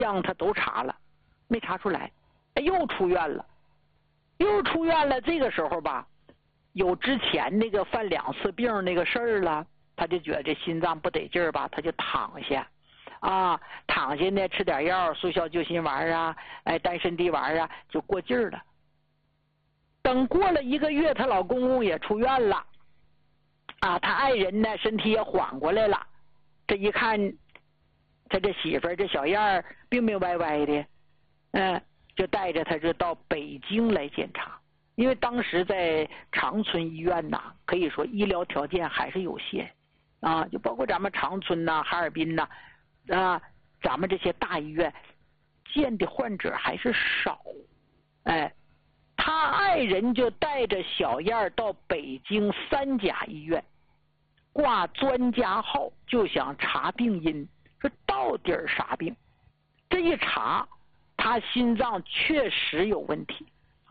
样他都查了，没查出来，又出院了。这个时候吧，有之前那个犯2次病那个事儿了，他就觉得这心脏不得劲儿吧，他就躺下，躺下呢，吃点药，速效救心丸啊，丹参地丸啊，就过劲儿了。等过了1个月，她老公公也出院了，他爱人呢身体也缓过来了。这一看，他这媳妇儿这小样儿病病歪歪的，就带着他就到北京来检查。因为当时在长春医院呐，可以说医疗条件还是有限就包括咱们长春呐、哈尔滨呐咱们这些大医院见的患者还是少。他爱人就带着小燕到北京3甲医院挂专家号，就想查病因，说到底啥病。这一查，他心脏确实有问题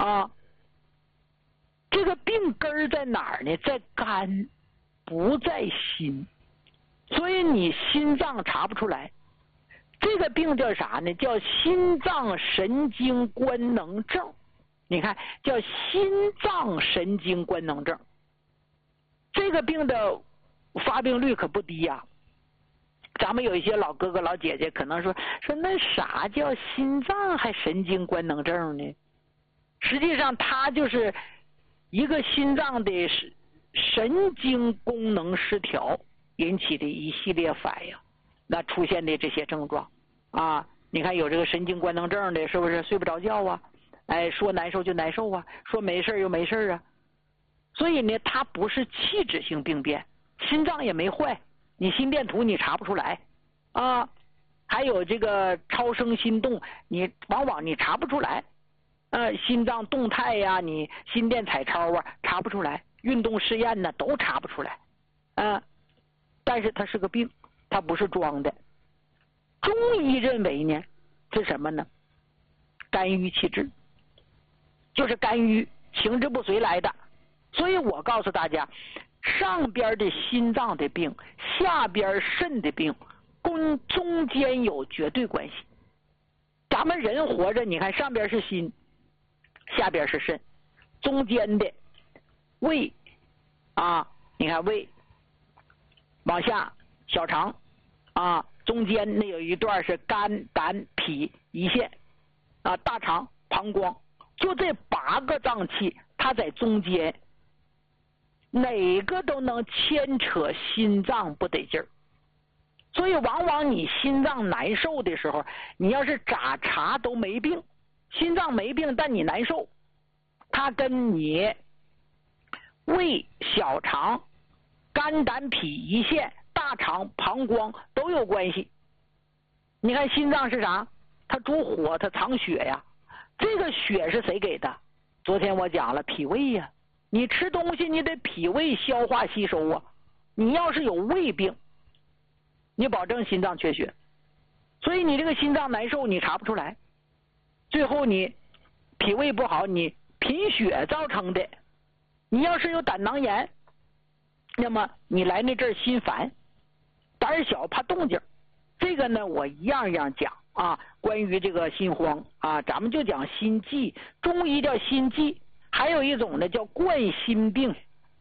这个病根儿在哪儿呢？在肝，不在心。所以你心脏查不出来。这个病叫啥呢？叫心脏神经官能症。你看，叫心脏神经官能症。这个病的发病率可不低呀。咱们有一些老哥哥老姐姐可能说那啥叫心脏还神经官能症呢？实际上它就是一个心脏的神经功能失调引起的一系列反应，那出现的这些症状你看有这个神经官能症的，是不是睡不着觉啊？说难受就难受啊，说没事又没事啊。所以呢，它不是器质性病变，心脏也没坏，你心电图你查不出来还有这个超声心动，你往往你查不出来心脏动态呀，你心电彩超查不出来，运动试验呢都查不出来但是它是个病，它不是装的。中医认为呢是什么呢？肝郁气滞，就是肝郁行之不遂来的。所以我告诉大家，上边的心脏的病，下边肾的病跟中间有绝对关系。咱们人活着，你看上边是心，下边是肾，中间的胃你看胃往下小肠中间那有一段是肝胆脾胰腺大肠膀胱，就这8个脏器，它在中间，哪个都能牵扯心脏不得劲儿。所以往往你心脏难受的时候，你要是咋查都没病，心脏没病但你难受，它跟你胃、小肠、肝胆脾胰腺、大肠膀胱都有关系。你看心脏是啥？它主火，它藏血呀。这个血是谁给的？昨天我讲了，脾胃呀。你吃东西你得脾胃消化吸收你要是有胃病，你保证心脏缺血。所以你这个心脏难受你查不出来，最后你脾胃不好，你贫血造成的。你要是有胆囊炎，那么你来那阵心烦，胆小怕动静。这个呢我一样一样讲关于这个心慌咱们就讲心悸，中医叫心悸。还有一种呢叫冠心病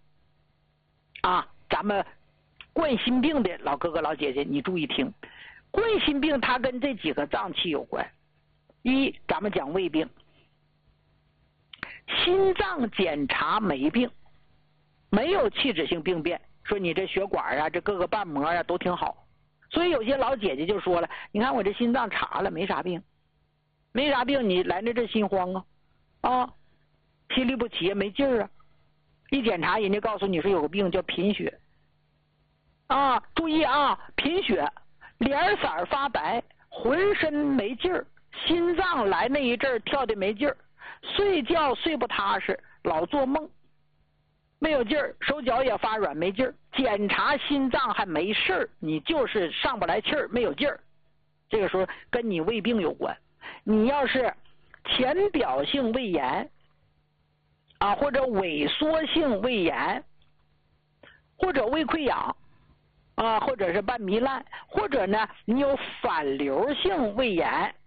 咱们冠心病的老哥哥老姐姐你注意听，冠心病它跟这几个脏器有关。咱们讲胃病，心脏检查没病，没有器质性病变，说你这血管这各个瓣膜都挺好。所以有些老姐姐就说了，你看我这心脏查了没啥病，没啥病，你来那这心慌心律不齐没劲儿一检查人家告诉你说有个病叫贫血注意贫血，脸色发白，浑身没劲儿，心脏来那一阵跳的没劲儿，睡觉睡不踏实，老做梦，没有劲儿，手脚也发软没劲儿。检查心脏还没事儿，你就是上不来气儿，没有劲儿。这个时候跟你胃病有关。你要是浅表性胃炎或者萎缩性胃炎，或者胃溃疡或者是半糜烂，或者呢你有反流性胃炎